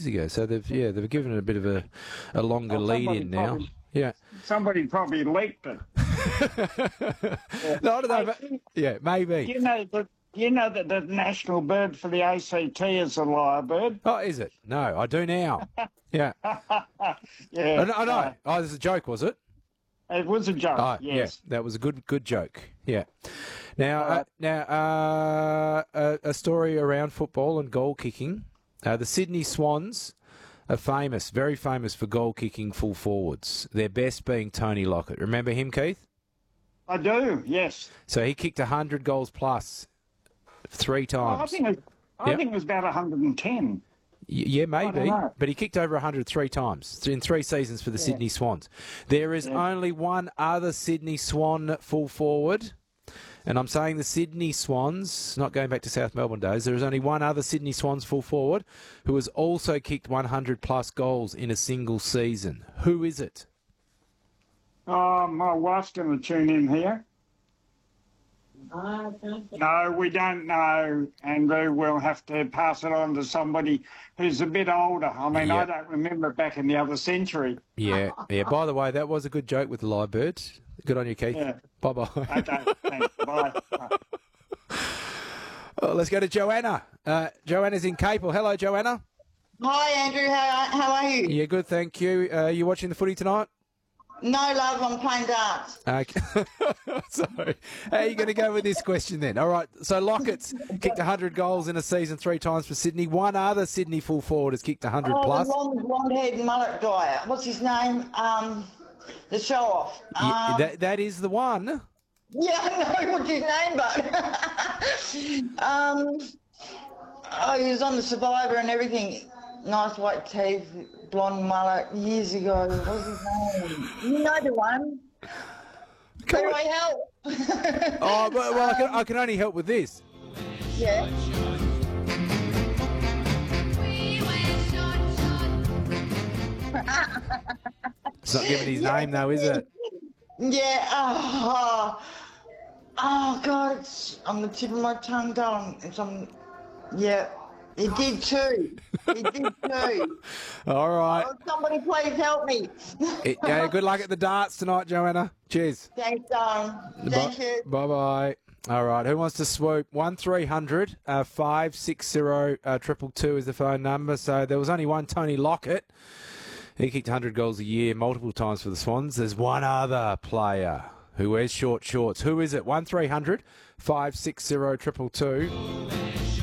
years ago. So they've given it a bit of a longer lead in now. Probably, somebody probably leaked it. No, I don't know. But, yeah, maybe. You know that the national bird for the ACT is a lyrebird? Oh, is it? No, I do now. Yeah. Yeah. I know. Oh, this is a joke, was it? It was a joke, Oh, yes. Yeah, that was a good joke. Yeah. Now, a story around football and goal kicking. The Sydney Swans are famous, very famous for goal kicking full forwards. Their best being Tony Lockett. Remember him, Keith? I do, yes. So he kicked 100 goals plus 3 times. I think it was about 110. Yeah, maybe. But he kicked over 103 times in 3 seasons for the Sydney Swans. There is only one other Sydney Swan full forward. And I'm saying the Sydney Swans, not going back to South Melbourne days, there is only one other Sydney Swans full forward who has also kicked 100 plus goals in a single season. Who is it? Oh, my wife's going to tune in here. No, we don't know, Andrew. We'll have to pass it on to somebody who's a bit older. I mean, I don't remember back in the other century. Yeah. By the way, that was a good joke with the live birds. Good on you, Keith. Yeah. Bye-bye. Okay, thanks. Bye. Let's go to Joanna. Joanna's in Capel. Hello, Joanna. Hi, Andrew. How are you? Yeah, good, thank you. You watching the footy tonight? No, love, I'm playing darts. Okay. Sorry. How are you going to go with this question then? All right. So Lockett's kicked 100 goals in a season 3 times for Sydney. One other Sydney full forward has kicked 100 plus. The blonde-haired mullet guy. What's his name? The show-off. That is the one. Yeah, I know what's his name, but he was on the Survivor and everything. Nice white teeth, blonde mullet, years ago. What's his name? You know the one. Can I help? Well, I can only help with this. Yeah. It's not giving his name, though, is it? Yeah. Oh God, it's on the tip of my tongue, darling. Yeah. He did too. All right. Oh, somebody please help me. Yeah, good luck at the darts tonight, Joanna. Cheers. Thanks, darling. Thank you. Bye-bye. All right, who wants to swoop? 1300 560 222 is the phone number. So there was only one Tony Lockett. He kicked 100 goals a year multiple times for the Swans. There's one other player who wears short shorts. Who is it? 1300 560 222.